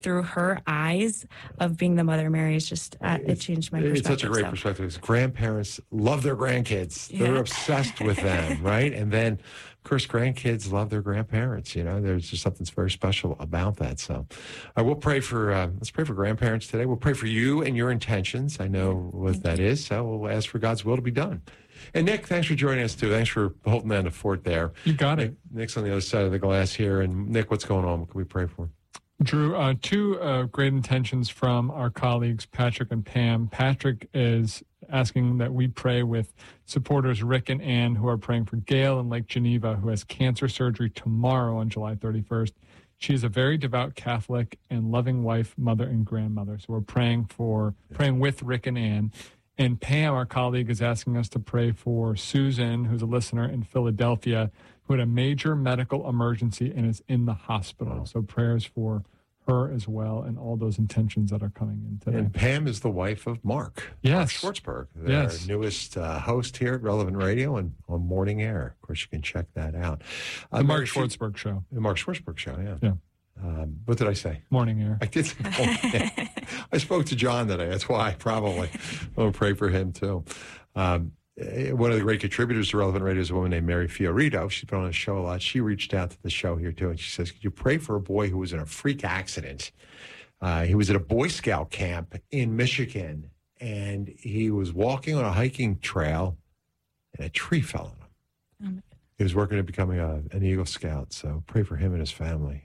through her eyes of being the Mother Mary is just, it changed my perspective. It's such a great perspective. Grandparents love their grandkids. They're obsessed with them, right? And then, of course, grandkids love their grandparents. There's just something very special about that. So we'll pray for, let's pray for grandparents today. We'll pray for you and your intentions. I know what that is. So we'll ask for God's will to be done. And Nick, thanks for joining us, too. Thanks for holding down the fort there. You got it. Nick's on the other side of the glass here. And Nick, what's going on? What can we pray for? Drew, two great intentions from our colleagues, Patrick and Pam. Patrick is asking that we pray with supporters Rick and Ann, who are praying for Gail in Lake Geneva, who has cancer surgery tomorrow on July 31st. She is a very devout Catholic and loving wife, mother, and grandmother. So we're praying with Rick and Ann. And Pam, our colleague, is asking us to pray for Susan, who's a listener in Philadelphia, who had a major medical emergency and is in the hospital. Wow. So prayers for her as well, and all those intentions that are coming in today. And Pam is the wife of Mark. Yes. Mark Schwartzberg, our newest host here at Relevant Radio and on Morning Air. Of course, you can check that out. The Mark Schwartzberg Show. The Mark Schwartzberg Show, Yeah. What did I say? Morning Air. I did say Morning Air. I spoke to John today. That's why, probably. I'll pray for him, too. One of the great contributors to Relevant Radio is a woman named Mary Fiorito. She's been on the show a lot. She reached out to the show here, too, and she says, could you pray for a boy who was in a freak accident? He was at a Boy Scout camp in Michigan, and he was walking on a hiking trail, and a tree fell on him. Oh, my goodness. He was working at becoming an Eagle Scout, so pray for him and his family.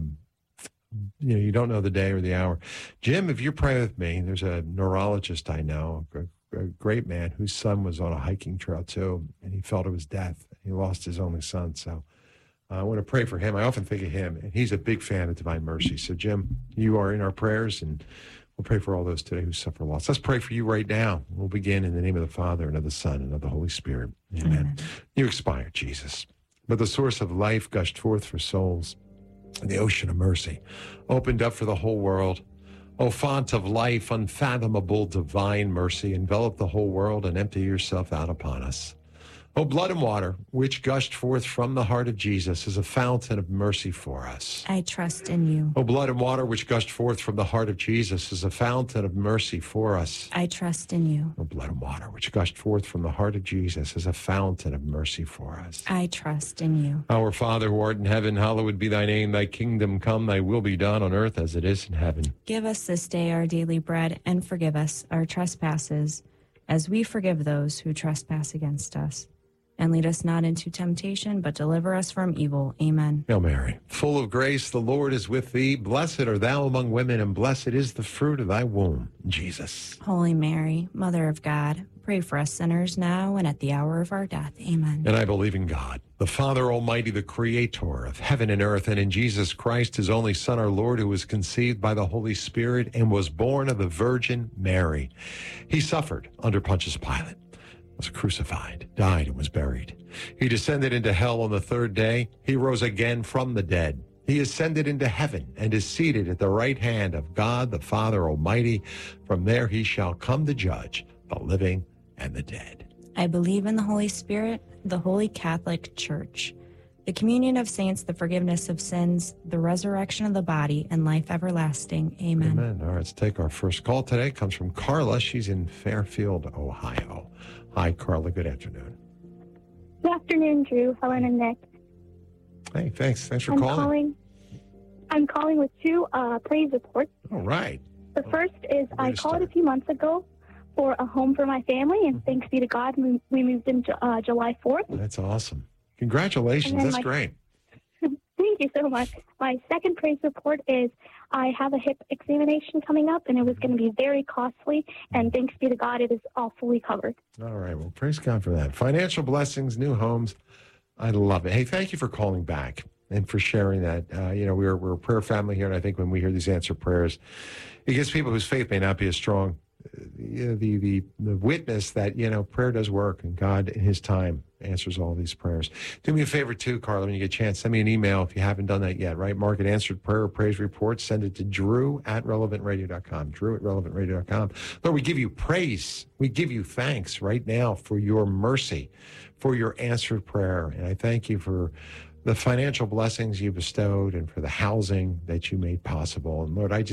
You don't know the day or the hour. Jim, if you pray with me, there's a neurologist I know, a great man whose son was on a hiking trail too, and he fell to his death. He lost his only son, so I want to pray for him. I often think of him, and he's a big fan of Divine Mercy. So, Jim, you are in our prayers, and we'll pray for all those today who suffer loss. Let's pray for you right now. We'll begin in the name of the Father, and of the Son, and of the Holy Spirit. Amen. You expired, Jesus, but the source of life gushed forth for souls, and the ocean of mercy opened up for the whole world. O font of life, unfathomable divine mercy, envelop the whole world and empty yourself out upon us. O blood and water, which gushed forth from the heart of Jesus, is a fountain of mercy for us. I trust in you. O blood and water, which gushed forth from the heart of Jesus, is a fountain of mercy for us. I trust in you. O blood and water, which gushed forth from the heart of Jesus, is a fountain of mercy for us. I trust in you. Our Father, who art in heaven, hallowed be thy name. Thy kingdom come, thy will be done on earth as it is in heaven. Give us this day our daily bread, and forgive us our trespasses, as we forgive those who trespass against us. And lead us not into temptation, but deliver us from evil. Amen. Hail Mary, full of grace, the Lord is with thee. Blessed art thou among women, and blessed is the fruit of thy womb, Jesus. Holy Mary, Mother of God, pray for us sinners now and at the hour of our death. Amen. And I believe in God, the Father Almighty, the Creator of heaven and earth, and in Jesus Christ, his only Son, our Lord, who was conceived by the Holy Spirit and was born of the Virgin Mary. He suffered under Pontius Pilate, was crucified, died, and was buried. He descended into hell on the third day. He rose again from the dead. He ascended into heaven and is seated at the right hand of God, the Father Almighty. From there he shall come to judge the living and the dead. I believe in the Holy Spirit, the Holy Catholic Church, the communion of saints, the forgiveness of sins, the resurrection of the body, and life everlasting. Amen. Amen. All right, let's take our first call today. It comes from Carla. She's in Fairfield, Ohio. Hi, Carla. Good afternoon. Good afternoon, Drew, Helen, and Nick. Hey, thanks. Thanks for calling. I'm calling with two praise reports. All right. The first is I called a few months ago for a home for my family, and thanks be to God, we moved in July 4th. That's awesome. Congratulations. That's great. Thank you so much. My second praise report is I have a hip examination coming up, and it was going to be very costly, and thanks be to God, it is all fully covered. All right. Well, praise God for that. Financial blessings, new homes. I love it. Hey, thank you for calling back and for sharing that. We're a prayer family here, and I think when we hear these answered prayers, it gives people whose faith may not be as strong the witness that, prayer does work, and God in his time answers all these prayers. Do me a favor too, Carla, when you get a chance, send me an email if you haven't done that yet, right? Mark an answered prayer or praise report. Send it to drew@relevantradio.com, drew@relevantradio.com. Lord, we give you praise. We give you thanks right now for your mercy, for your answered prayer. And I thank you for the financial blessings you bestowed and for the housing that you made possible. And Lord, I just